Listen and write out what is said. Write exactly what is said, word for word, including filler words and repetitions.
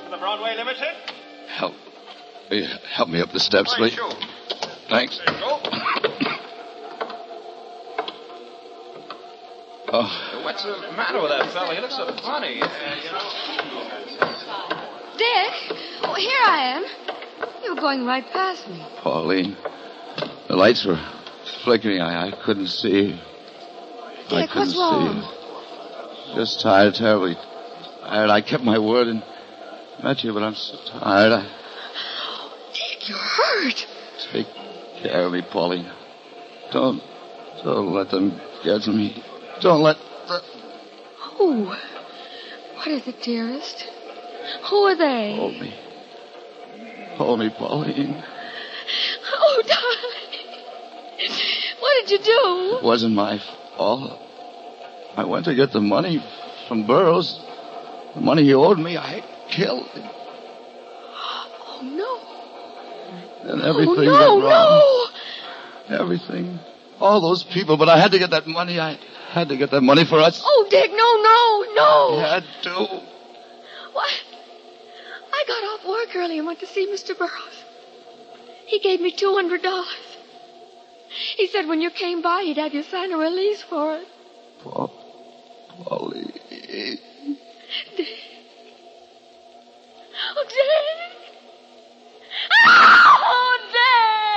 to the Broadway Limited. Help. Help me up the steps, Right, please. sure. Thanks. There you go. Oh, What's the matter with that fella? He looks so funny. Uh, you know... Dick, oh, here I am. You were going right past me. Pauline. The lights were flickering. I, I couldn't see. I Dick, couldn't what's wrong? see. Just tired, terribly tired. I kept my word and met you, but I'm so tired. I... Dick, you're hurt. Take care of me, Pauline. Don't, don't let them get to me. Don't let the... Oh, what is it, dearest? Who are they? Hold me. Hold me, Pauline. Oh, darling. What did you do? It wasn't my fault. I went to get the money from Burroughs. The money he owed me, I killed him. Oh, no. And everything oh, no, went wrong. no. Everything. All those people, but I had to get that money. I had to get that money for us. Oh, Dick, no, no, no. I had to. What? I got off work early and went to see Mister Burroughs. He gave me two hundred dollars. He said when you came by, he'd have you sign a release for it. Paul,